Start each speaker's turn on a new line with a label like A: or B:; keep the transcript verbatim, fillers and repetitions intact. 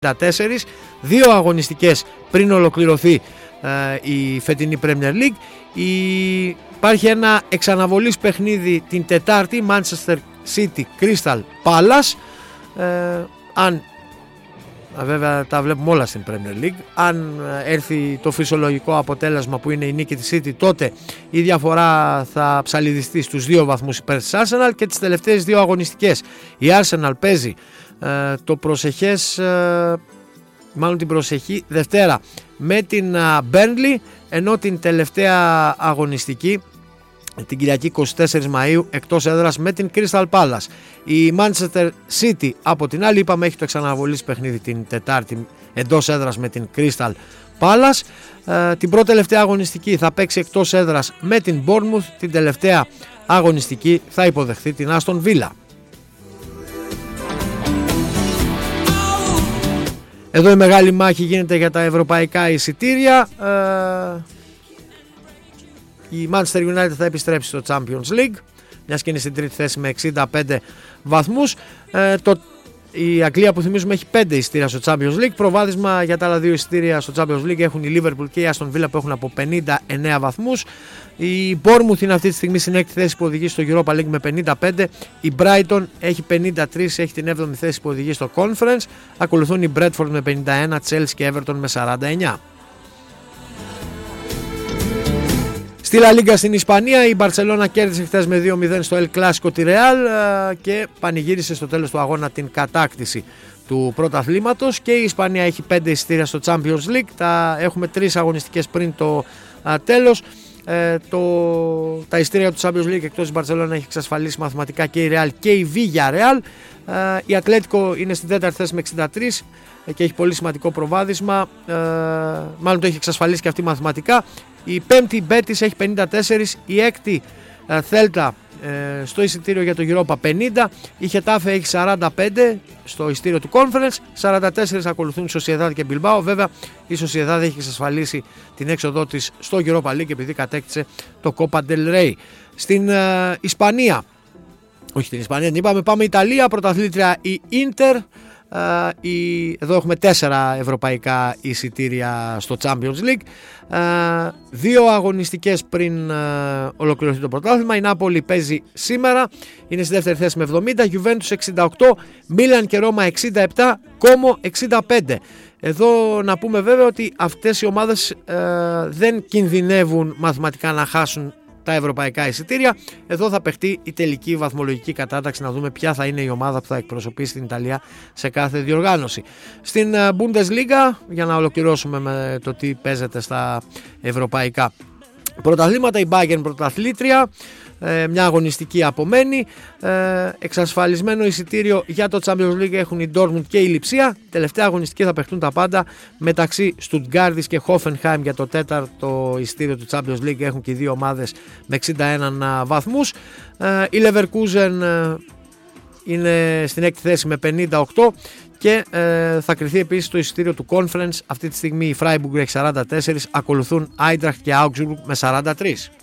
A: τέσσερις, δύο αγωνιστικές πριν ολοκληρωθεί ε, η φετινή Premier League. Η... Υπάρχει ένα εξαναβολής παιχνίδι την Τετάρτη, Manchester City Crystal Palace. Ε, αν βέβαια τα βλέπουμε όλα στην Premier League, αν έρθει το φυσιολογικό αποτέλεσμα που είναι η νίκη της City, τότε η διαφορά θα ψαλιδιστεί στους δύο βαθμούς υπέρ της Arsenal. Και τις τελευταίες δύο αγωνιστικές η Arsenal παίζει ε, το προσεχές ε, μάλλον την προσεχή Δευτέρα με την Burnley, ενώ την τελευταία αγωνιστική την Κυριακή εικοστή τέταρτη Μαΐου εκτός έδρας με την Crystal Palace. Η Manchester City από την άλλη, είπαμε, έχει το εξαναβολής παιχνίδι την Τετάρτη εντός έδρας με την Crystal Palace. Ε, την πρώτη τελευταία αγωνιστική θα παίξει εκτός έδρας με την Bournemouth, την τελευταία αγωνιστική θα υποδεχθεί την Aston Villa. Εδώ η μεγάλη μάχη γίνεται για τα ευρωπαϊκά εισιτήρια. Ε, η Manchester United θα επιστρέψει στο Champions League, μιας και είναι στην τρίτη θέση με εξήντα πέντε βαθμούς. Ε, το, η Αγγλία, που θυμίζουμε, έχει πέντε εισιτήρια στο Champions League. Προβάδισμα για τα άλλα δύο εισιτήρια στο Champions League έχουν η Liverpool και η Aston Villa, που έχουν από πενήντα εννέα βαθμούς. Η Bournemouth είναι αυτή τη στιγμή στην έκτη θέση που οδηγεί στο Europa League με πενήντα πέντε. Η Brighton έχει πενήντα τρία, έχει την έβδομη θέση που οδηγεί στο Conference. Ακολουθούν η Bradford με πενήντα ένα, Chelsea και Everton με σαράντα εννέα. Στη La Liga στην Ισπανία, η Μπαρσελόνα κέρδισε χθες με δύο μηδέν στο El Clásico τη Real και πανηγύρισε στο τέλος του αγώνα την κατάκτηση του πρωταθλήματος. Και η Ισπανία έχει πέντε εισιτήρια στο Champions League. Τα έχουμε τρεις αγωνιστικές πριν το α, τέλος. Ε, το, τα εισιτήρια του Champions League εκτός της Μπαρσελόνα έχει εξασφαλίσει μαθηματικά και η Real και η Villarreal. Ε, η Ατλέτικο είναι στην τέταρτη θέση με εξήντα τρία και έχει πολύ σημαντικό προβάδισμα. Ε, μάλλον το έχει εξασφαλίσει και αυτή μαθηματικά. Η πέμπτη η Betis έχει πενήντα τέσσερα, η έκτη Θέλτα ε, στο εισιτήριο για το Europa πενήντα, η Χετάφε έχει σαράντα πέντε στο εισιτήριο του Conference, σαράντα τέσσερα ακολουθούν η Sociedad και Bilbao. Βέβαια η Sociedad έχει εξασφαλίσει την έξοδό της στο Europa League επειδή κατέκτησε το Copa del Rey. Στην ε, Ισπανία, όχι την Ισπανία την είπαμε, πάμε Ιταλία, πρωταθλήτρια η Inter. Uh, η, εδώ έχουμε τέσσερα ευρωπαϊκά εισιτήρια στο Champions League. Uh, δύο αγωνιστικές πριν uh, ολοκληρωθεί το πρωτάθλημα. Η Νάπολη παίζει σήμερα, είναι στη δεύτερη θέση με εβδομήντα, Juventus εξήντα οκτώ, Μίλαν και Ρώμα εξήντα επτά, Κόμο εξήντα πέντε. Εδώ να πούμε βέβαια ότι αυτές οι ομάδες uh, δεν κινδυνεύουν μαθηματικά να χάσουν τα ευρωπαϊκά εισιτήρια. Εδώ θα παιχτεί η τελική βαθμολογική κατάταξη, να δούμε ποια θα είναι η ομάδα που θα εκπροσωπήσει την Ιταλία σε κάθε διοργάνωση. Στην Bundesliga, για να ολοκληρώσουμε με το τι παίζεται στα ευρωπαϊκά πρωταθλήματα, η Bayern πρωταθλήτρια, μια αγωνιστική απομένει. Εξασφαλισμένο εισιτήριο για το Champions League έχουν η Dortmund και η Λιψία. Τελευταία αγωνιστική θα παιχτούν τα πάντα μεταξύ Στουτγκάρδης και Hoffenheim για το τέταρτο εισιτήριο του Champions League. Έχουν και οι δύο ομάδες με εξήντα ένα βαθμούς. Η Leverkusen είναι στην έκτη θέση με πενήντα οκτώ και ε, θα κριθεί επίσης το εισιτήριο του Conference. Αυτή τη στιγμή η Freiburg έχει σαράντα τέσσερα, ακολουθούν Eintracht και Augsburg με σαράντα τρία.